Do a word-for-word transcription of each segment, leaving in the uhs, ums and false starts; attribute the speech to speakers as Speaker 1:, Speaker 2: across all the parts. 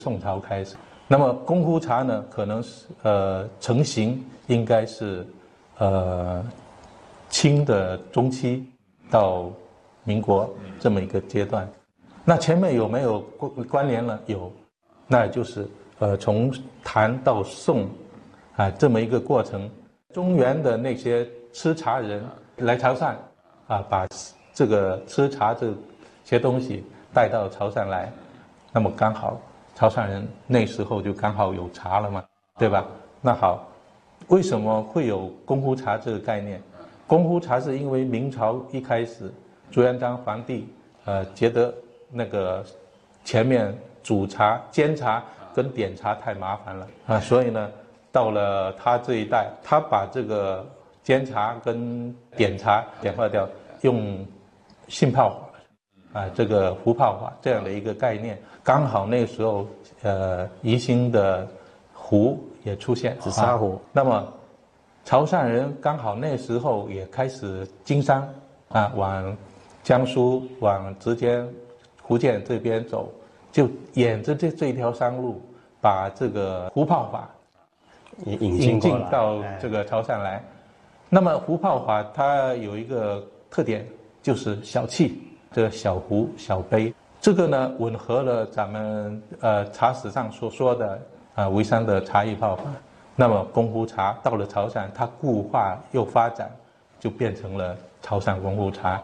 Speaker 1: 宋朝开始。那么功夫茶呢，可能是呃成型应该是呃清的中期到民国这么一个阶段。那前面有没有关联呢？有，那就是呃从唐到宋啊这么一个过程。中原的那些吃茶人来潮汕啊，把这个吃茶这些东西带到潮汕来，那么刚好。潮汕人那时候就刚好有茶了嘛，对吧？那好，为什么会有功夫茶这个概念？功夫茶是因为明朝一开始，朱元璋皇帝呃觉得那个前面煮茶、煎茶跟点茶太麻烦了啊，所以呢，到了他这一代，他把这个煎茶跟点茶简化掉，用浸泡法啊，这个壶泡法这样的一个概念。刚好那时候，呃，宜兴的壶也出现，
Speaker 2: 紫砂壶、啊。
Speaker 1: 那么，潮汕人刚好那时候也开始经商，啊，往江苏、往直接福建这边走，就沿着这这一条商路，把这个壶泡法
Speaker 2: 引
Speaker 1: 引进到这个潮汕来。那么壶泡法它有一个特点，就是小气，这个小壶、小杯。这个呢，吻合了咱们呃茶史上所说的啊沩山的茶艺泡法。那么功夫茶到了潮汕，它固化又发展，就变成了潮汕功夫茶。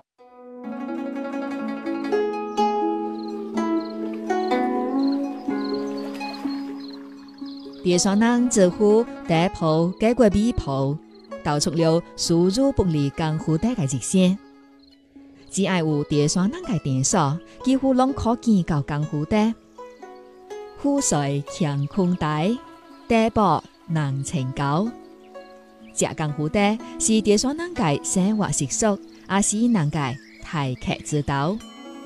Speaker 3: 第三人似乎第一步解決尾步，道出了輸入不離功夫茶嘅熱線。只要有第三人嘅電鎖，幾乎攏可見到功夫茶。富水乾坤大，茶寶能成交。食功夫茶是第三人嘅生活習俗，也是人嘅待客之道。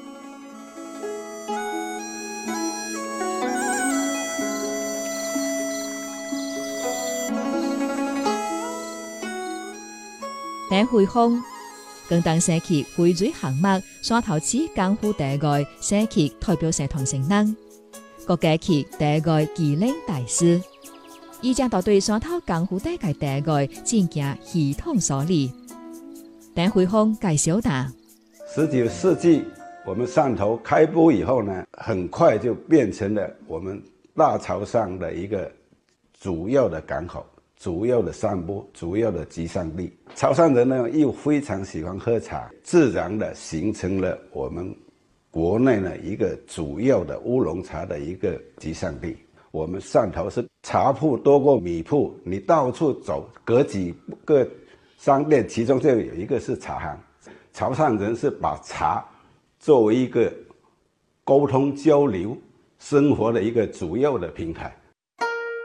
Speaker 3: 等回風，更當社區匯水項目，山頭市功夫茶藝社區代表社團成人，各家區茶藝技能大師，已將到對山頭功夫茶嘅茶藝進行系統梳理。等回風介紹他，
Speaker 4: 十九世紀我們汕頭開埠以後呢，很快就變成了我們大潮汕的一個主要的港口。主要的散播，主要的集散地。潮汕人呢又非常喜歡喝茶，自然的形成了我們國內呢一個主要的烏龍茶的一個集散地。我們汕頭是茶鋪多過米鋪，你到處走，隔幾個商店，其中就有一個是茶行。潮汕人是把茶作為一個溝通交流生活的一個主要的平台。